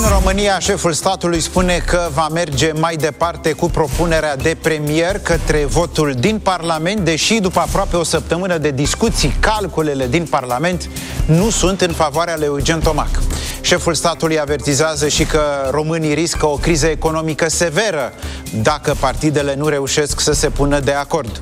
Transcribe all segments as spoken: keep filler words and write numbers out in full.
România, șeful statului spune că va merge mai departe cu propunerea de premier către votul din Parlament, deși după aproape o săptămână de discuții, calculele din Parlament nu sunt în favoarea lui Eugen Tomac. Șeful statului avertizează și că românii riscă o criză economică severă dacă partidele nu reușesc să se pună de acord.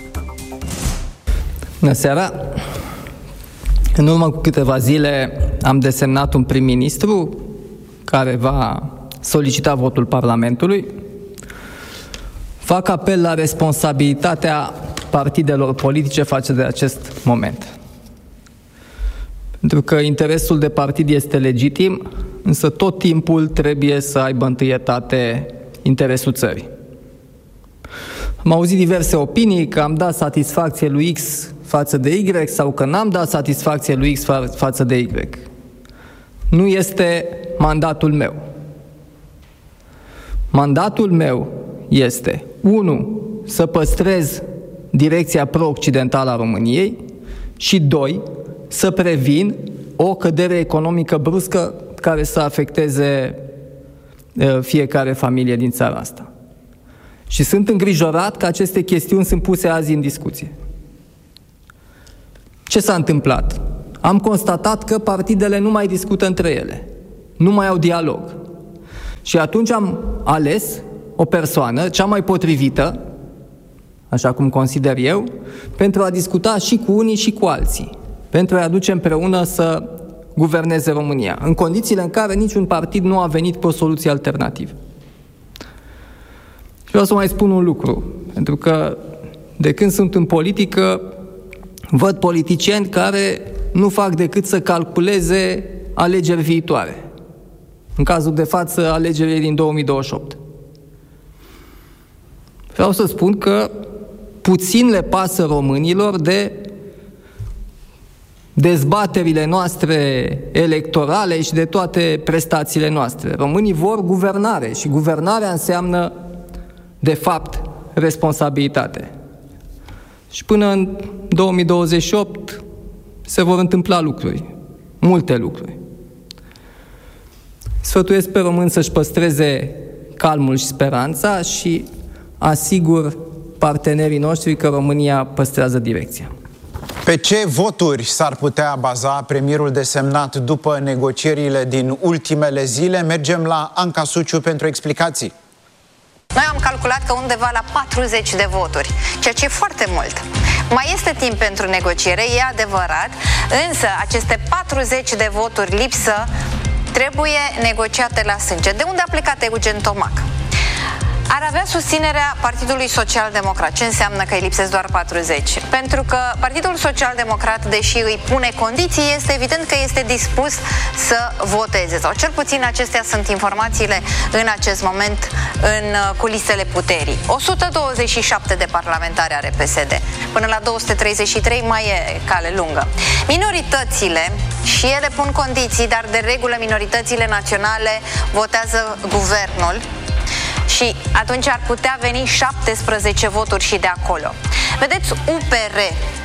Bună seara! În urmă cu câteva zile am desemnat un prim-ministru care va solicita votul Parlamentului. Fac apel la responsabilitatea partidelor politice față de acest moment. Pentru că interesul de partid este legitim, însă tot timpul trebuie să aibă întâietate interesul țării. Am auzit diverse opinii că am dat satisfacție lui X față de Y sau că n-am dat satisfacție lui X fa- față de Y. Nu este mandatul meu. Mandatul meu este, unu, să păstrez direcția pro-occidentală a României și, doi, să previn o cădere economică bruscă care să afecteze uh, fiecare familie din țara asta. Și sunt îngrijorat că aceste chestiuni sunt puse azi în discuție. Ce s-a întâmplat? Am constatat că partidele nu mai discută între ele, nu mai au dialog. Și atunci am ales o persoană, cea mai potrivită, așa cum consider eu, pentru a discuta și cu unii și cu alții, pentru a aduce împreună să guverneze România, în condițiile în care niciun partid nu a venit cu o soluție alternativă. Și vreau să mai spun un lucru, pentru că de când sunt în politică, văd politicieni care nu fac decât să calculeze alegeri viitoare. În cazul de față, alegerile din două mii douăzeci și opt. Vreau să spun că puțin le pasă românilor de dezbaterile noastre electorale și de toate prestațiile noastre. Românii vor guvernare și guvernarea înseamnă, de fapt, responsabilitate. Și până în două mii douăzeci și opt se vor întâmpla lucruri, multe lucruri. Sfătuiesc pe români să-și păstreze calmul și speranța și asigur partenerii noștri că România păstrează direcția. Pe ce voturi s-ar putea baza premierul desemnat după negocierile din ultimele zile? Mergem la Anca Suciu pentru explicații. Noi am calculat că undeva la patruzeci de voturi, ceea ce e foarte mult. Mai este timp pentru negociere, e adevărat, însă aceste patruzeci de voturi lipsă trebuie negociate la sânge. De unde a plecat Eugen Tomac? Ar avea susținerea Partidului Social-Democrat. Ce înseamnă că îi lipsesc doar patruzeci? Pentru că Partidul Social-Democrat, deși îi pune condiții, este evident că este dispus să voteze. Sau cel puțin acestea sunt informațiile în acest moment în culisele puterii. o sută douăzeci și șapte de parlamentari are P S D. Până la două sute treizeci și trei mai e cale lungă. Minoritățile, și ele pun condiții, dar de regulă minoritățile naționale votează guvernul. Și atunci ar putea veni șaptesprezece voturi și de acolo. Vedeți, U P R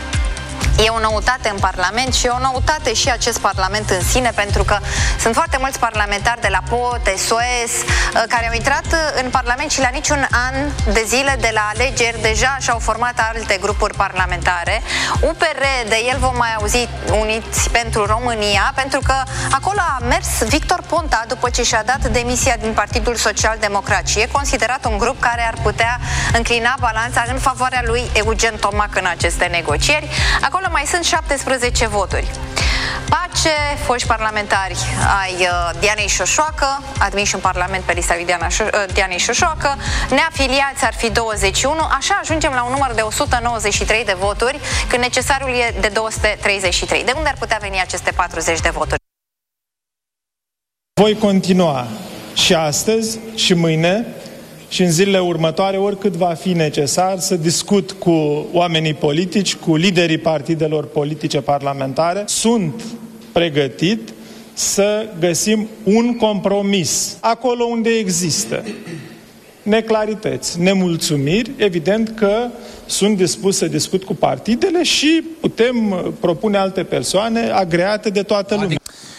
e o noutate în Parlament și e o noutate și acest Parlament în sine, pentru că sunt foarte mulți parlamentari de la P O, T S O S, care au intrat în Parlament și la niciun an de zile de la alegeri deja și-au format alte grupuri parlamentare. U P R, de el vom mai auzi, Uniți pentru România, pentru că acolo a mers Victor Ponta după ce și-a dat demisia din Partidul Social-Democrat și e considerat un grup care ar putea înclina balanța în favoarea lui Eugen Tomac în aceste negocieri. Acolo mai sunt șaptesprezece voturi. Pace, foști parlamentari ai uh, Dianei Șoșoacă, admiși în Parlament pe lista lui Diana Șo- uh, Dianei Șoșoacă, neafiliați ar fi douăzeci și unu, așa ajungem la un număr de o sută nouăzeci și trei de voturi, când necesarul e de două sute treizeci și trei. De unde ar putea veni aceste patruzeci de voturi? Voi continua și astăzi și mâine și în zilele următoare, oricât va fi necesar, să discut cu oamenii politici, cu liderii partidelor politice parlamentare. Sunt pregătit să găsim un compromis acolo unde există neclarități, nemulțumiri. Evident că sunt dispus să discut cu partidele și putem propune alte persoane agreate de toată lumea.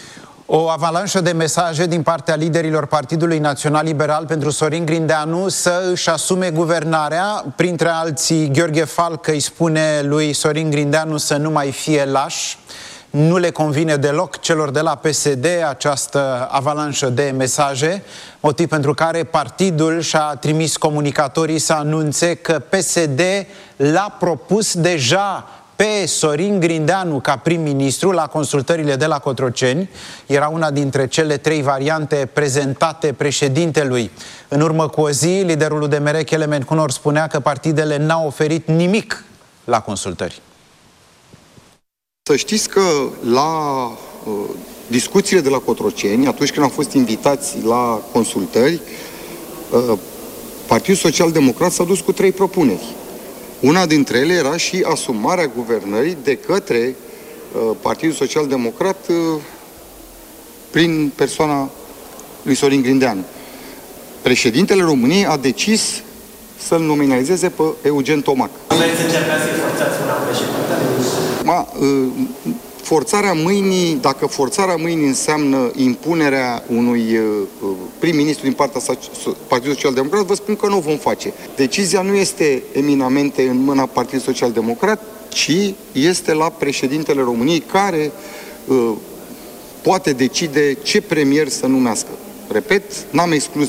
O avalanșă de mesaje din partea liderilor Partidului Național Liberal pentru Sorin Grindeanu să își asume guvernarea. Printre alții, Gheorghe Falcă îi spune lui Sorin Grindeanu să nu mai fie laș. Nu le convine deloc celor de la P S D această avalanșă de mesaje, motiv pentru care partidul și-a trimis comunicatorii să anunțe că P S D l-a propus deja pe Sorin Grindeanu ca prim-ministru la consultările de la Cotroceni. Era una dintre cele trei variante prezentate președintelui. În urmă cu o zi, liderul U D M R, Kelemen Kunor, spunea că partidele n-au oferit nimic la consultări. Să știți că la uh, discuțiile de la Cotroceni, atunci când am fost invitați la consultări, uh, Partidul Social Democrat s-a dus cu trei propuneri. Una dintre ele era și asumarea guvernării de către uh, Partidul Social Democrat uh, prin persoana lui Sorin Grindeanu. Președintele României a decis să-l nominalizeze pe Eugen Tomac. Vreți să încercați să-i forțați una președinte? Ma, uh, forțarea mâinii, dacă forțarea mâinii înseamnă impunerea unui uh, prim-ministru din partea Partidului Social Democrat, vă spun că nu o vom face. Decizia nu este eminamente în mâna Partidului Social Democrat, ci este la președintele României, care uh, poate decide ce premier să numească. Repet, n-am exclus